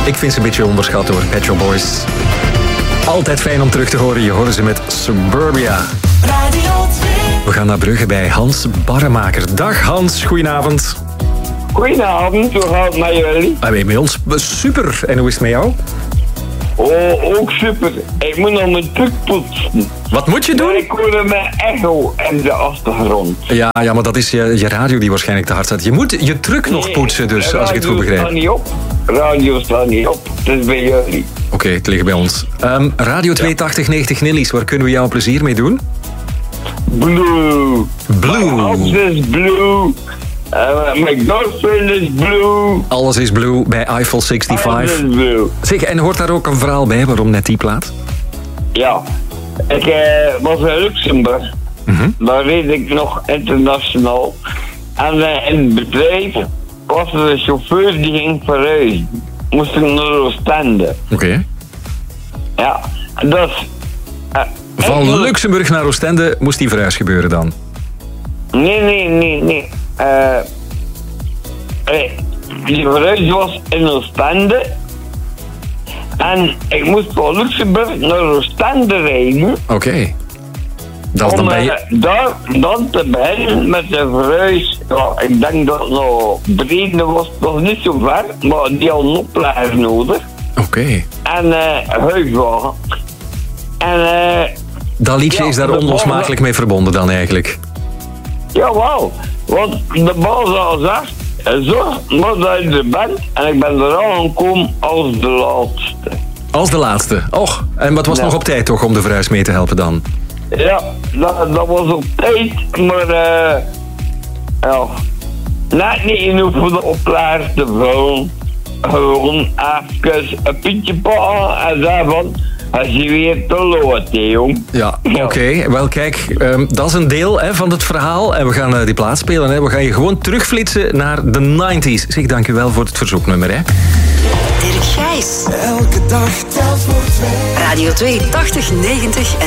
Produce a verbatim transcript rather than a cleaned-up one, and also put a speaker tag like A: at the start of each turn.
A: Ik vind ze een beetje onderschat hoor, Pet Shop Boys. Altijd fijn om terug te horen. Je hoort ze met Suburbia.
B: Radio twee.
A: We gaan naar Brugge bij Hans Barremaker. Dag Hans, goedenavond.
C: Goedenavond, hoe gaat het met jullie?
A: Ah, bij ons super. En hoe is het met jou?
C: Oh, ook super. Ik moet nog mijn truck poetsen.
A: Wat moet je doen?
C: Maar ik hoorde mijn echo in de achtergrond.
A: Ja, ja, maar dat is je, je radio die waarschijnlijk te hard staat. Je moet je truck nog poetsen dus,
C: Nee,
A: als ik het goed
C: radio
A: begrijp.
C: staat niet op. Radio staat niet op. Het is bij jullie.
A: Oké, okay, het ligt bij ons. Um, Radio tweeëntachtig negentig Nillies, waar kunnen we jou plezier mee doen?
C: Blue.
A: Blue.
C: My house is blue. Uh, my girlfriend is blue.
A: Alles is blue bij Eiffel
C: Alles
A: vijfenzestig.
C: is blue.
A: Zeg, en hoort daar ook een verhaal bij waarom net die plaat?
C: Ja. Ik uh, was in Luxemburg.
A: Mm-hmm.
C: Daar reed ik nog internationaal. En uh, in het bedrijf was er een chauffeur die ging verhuizen. Moest ik naar Oostende.
A: Oké. Okay.
C: Ja, dat is... Uh,
A: Van
C: eigenlijk...
A: Luxemburg naar Oostende moest die verhuis gebeuren dan?
C: Nee, nee, nee, nee. Uh, uh, die verhuis was in Oostende. En ik moest van Luxemburg naar Oostende rijden.
A: Oké. Okay. Dat is dan
C: om
A: bij je...
C: uh, daar dan te beginnen met de verhuis. Ja, ik denk dat het nog Brede was, nog niet zo ver, maar die had een oplager nodig.
A: Oké. Okay.
C: En uh, huiswagen. En uh,
A: dat liedje
C: ja,
A: is daar onlosmakelijk mee verbonden dan eigenlijk?
C: Jawel, want de baas had gezegd, zorg maar dat je er bent. En ik ben er aangekomen als de laatste.
A: Als de laatste? Och, en wat was
C: ja.
A: nog op tijd toch om de verhuis mee te helpen dan?
C: Ja, dat, dat was op tijd, maar uh, ja, net niet genoeg voor de oplager te vullen. Gewoon even een pietje pakken en zeggen van, als je weer te lood, hè, jong.
A: Ja, oké. Okay. Wel, kijk, um, dat is een deel hè, van het verhaal. En we gaan uh, die plaat spelen. Hè. We gaan je gewoon terugflitsen naar de negentig. Zeg, dank u wel voor het verzoeknummer. Hè.
B: Dirk Gijs.
D: Elke dag telt voor twee.
B: Radio twee, tachtig, negentig